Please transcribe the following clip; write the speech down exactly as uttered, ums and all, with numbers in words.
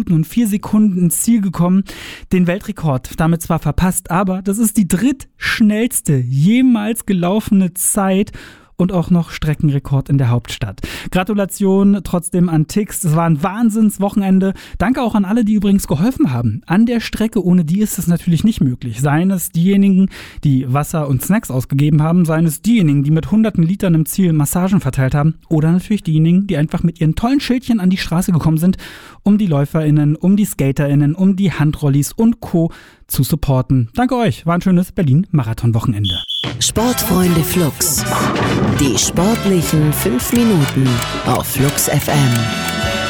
Minuten und vier Sekunden ins Ziel gekommen. Den Weltrekord damit zwar verpasst, aber das ist die drittschnellste jemals gelaufene Zeit. Und auch noch Streckenrekord in der Hauptstadt. Gratulation trotzdem an Tix. Es war ein Wahnsinnswochenende. Danke auch an alle, die übrigens geholfen haben. An der Strecke, ohne die ist es natürlich nicht möglich. Seien es diejenigen, die Wasser und Snacks ausgegeben haben, seien es diejenigen, die mit hunderten Litern im Ziel Massagen verteilt haben oder natürlich diejenigen, die einfach mit ihren tollen Schildchen an die Straße gekommen sind, um die LäuferInnen, um die SkaterInnen, um die Handrollis und Co. zu supporten. Danke euch. War ein schönes Berlin-Marathon-Wochenende. Sportfreunde Flux. Die sportlichen fünf Minuten auf Flux F M.